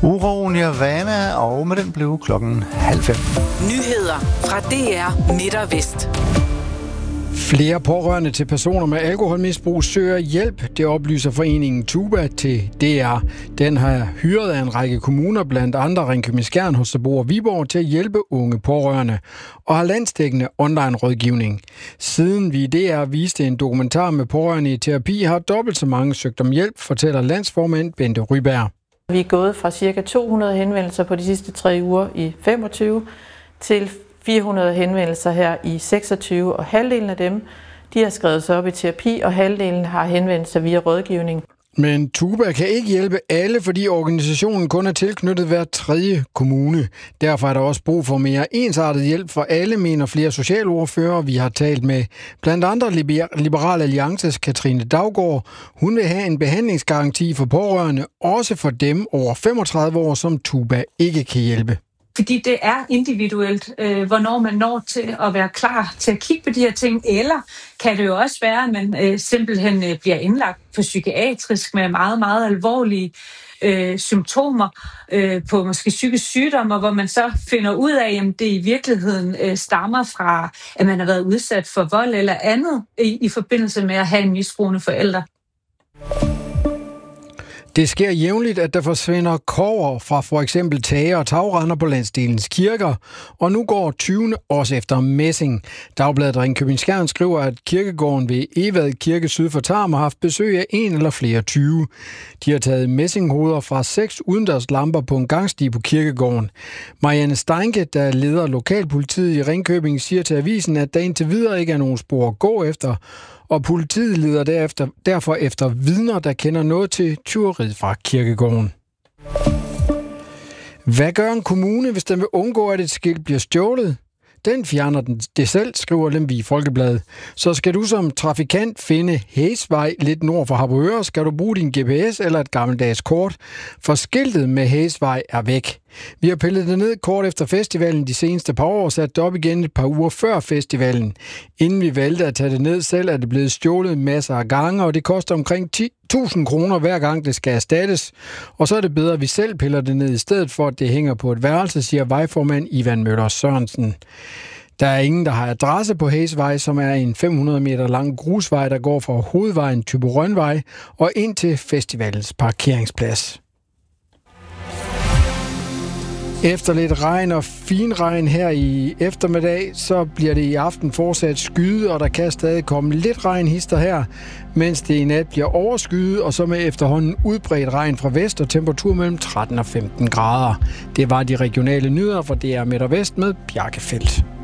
Uro Nirvana, og med den blev klokken 4:30. Nyheder fra DR Midt og Vest. Flere pårørende til personer med alkoholmisbrug søger hjælp, det oplyser foreningen Tuba til DR. Den har hyret af en række kommuner, blandt andre Ringkøbing-Skjern, Holstebro og Viborg, til at hjælpe unge pårørende og har landsdækkende online-rådgivning. Siden vi i DR viste en dokumentar med pårørende i terapi, har dobbelt så mange søgt om hjælp, fortæller landsformand Bente Ryberg. Vi er gået fra ca. 200 henvendelser på de sidste 3 uger i 25 til 400 henvendelser her i 26, og halvdelen af dem de har skrevet sig op i terapi, og halvdelen har henvendt sig via rådgivning. Men Tuba kan ikke hjælpe alle, fordi organisationen kun er tilknyttet hver 3. kommune. Derfor er der også brug for mere ensartet hjælp for alle, mener flere socialordfører, vi har talt med. Blandt andre Liberal Alliances Katrine Daugaard. Hun vil have en behandlingsgaranti for pårørende, også for dem over 35 år, som Tuba ikke kan hjælpe. Fordi det er individuelt, hvornår man når til at være klar til at kigge på de her ting. Eller kan det jo også være, at man simpelthen bliver indlagt på psykiatrisk med meget, meget alvorlige symptomer på måske psykisk sygdom, hvor man så finder ud af, at det i virkeligheden stammer fra, at man har været udsat for vold eller andet i forbindelse med at have en misbrugende forælder. Det sker jævnligt, at der forsvinder kobber fra for eksempel tage og tagrender på landsdelens kirker, og nu går 20. også efter messing. Dagbladet Ringkøbing-Skjern skriver, at kirkegården ved Evad Kirke syd for Tarm har haft besøg af 1 eller flere 20. De har taget messinghoveder fra 6 udendørs lamper på en gangsti på kirkegården. Marianne Steinke, der leder lokalpolitiet i Ringkøbing, siger til avisen, at der indtil videre ikke er nogen spor at gå efter, og politiet leder derfor efter vidner, der kender noget til tyveriet fra kirkegården. Hvad gør en kommune, hvis den vil undgå, at et skilt bliver stjålet? Den fjerner den det selv, skriver Lemvig Folkeblad. Så skal du som trafikant finde Hæsvej lidt nord for Harboøre, skal du bruge din GPS eller et gammeldags kort, for skiltet med Hæsvej er væk. Vi har pillet det ned kort efter festivalen de seneste par år og sat det op igen et par uger før festivalen. Inden vi valgte at tage det ned selv, er det blevet stjålet masser af gange, og det koster omkring 10.000 kroner hver gang det skal erstattes. Og så er det bedre, at vi selv piller det ned i stedet for, at det hænger på et værelse, siger vejformand Ivan Møller Sørensen. Der er ingen, der har adresse på Hæsvej, som er en 500 meter lang grusvej, der går fra hovedvejen Thyborønvej og ind til festivalens parkeringsplads. Efter lidt regn og finregn her i eftermiddag, så bliver det i aften fortsat skyet, og der kan stadig komme lidt regnhister her, mens det i nat bliver overskyet, og så med efterhånden udbredt regn fra vest og temperatur mellem 13 og 15 grader. Det var de regionale nyheder fra DR Midt og Vest med Bjarke Feldt.